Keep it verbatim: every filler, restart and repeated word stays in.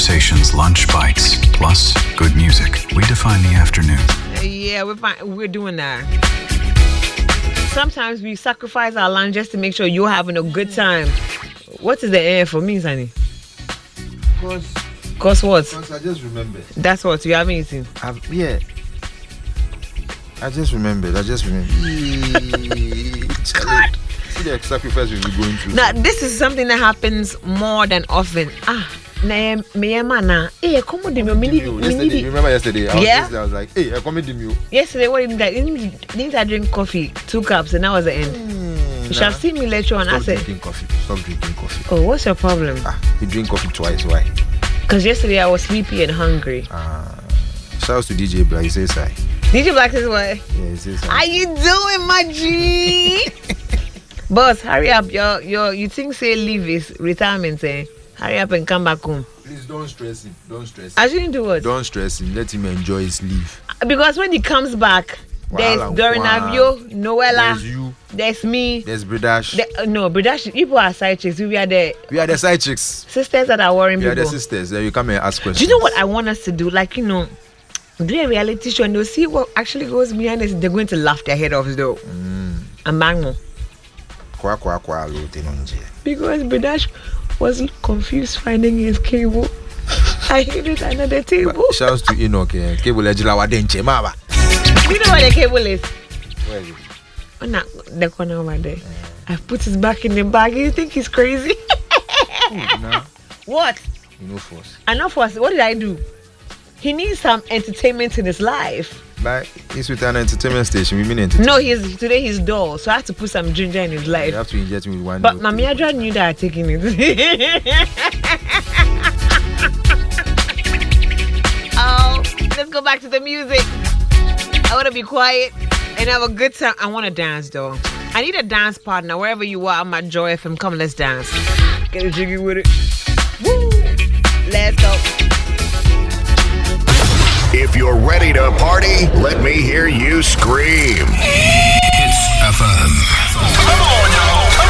conversations, lunch bites, plus good music. We define the afternoon. Yeah, we're fine. We're doing that. Sometimes we sacrifice our lunch just to make sure you're having a good time. What is the air for me, Sonny? Because... Cause what? Because I just remembered. That's what you haven't eaten. I've, yeah. I just remembered. I just remembered. See the sacrifice we'll be going through. Now, this is something that happens more than often. Ah, na me mana. Hey, come on, Demi. Yesterday, remember yesterday? I was, yeah. yesterday, I was like, hey, come on, Demi. Yesterday, what did I didn't, didn't I drink coffee? Two cups, and that was the end. Mm, you shall nah. see me later on. Stop I said, drinking coffee. Stop drinking coffee. Oh, what's your problem? Ah, you drink coffee twice. Why? Because yesterday I was sleepy and hungry. Ah, shouts to D J Black. He says hi. D J Black says what? Yeah, he says hi. How you doing, my G? Boss, hurry up. Your, your, you think say leave is retirement, eh? Hurry up and come back home. Please don't stress him. Don't stress him. I shouldn't do what? Don't stress him. Let him enjoy his leave. Because when he comes back, there's Wow, Dorinavio, wow. Noella, There's you. There's me. There's Bridash. The, uh, no, Bridash, people are side chicks. We are the... We are the side chicks. Sisters that are worrying we people. We are the sisters. Then you come and ask questions. Do you know what I want us to do? Like, you know, do a reality show and they'll see what actually goes behind this. They're going to laugh their head off, though. Mm. And bang. Kwa, kwa, kwa, lo, because Bridash was confused finding his cable. I hid it under the table. Shouts to Enoch. Eh? Cable ejila wa denche mama. Do you know where the cable is? Where is it? Oh, no, the corner over there. Yeah. I've put his back in the bag. You think he's crazy? Ooh, nah. What? You know force. I know force. What did I do? He needs some entertainment in his life. But he's with an entertainment station. We mean entertainment. No, he's today he's dull, so I have to put some ginger in his life. You have to inject him with one. But Mami Adra knew that I taking it. Oh, let's go back to the music. I want to be quiet and have a good time. I want to dance though. I need a dance partner wherever you are. I'm at Joy F M. Come, let's dance. Get a jiggy with it. Woo! Let's go. If you're ready to party, let me hear you scream. It's F M. Come on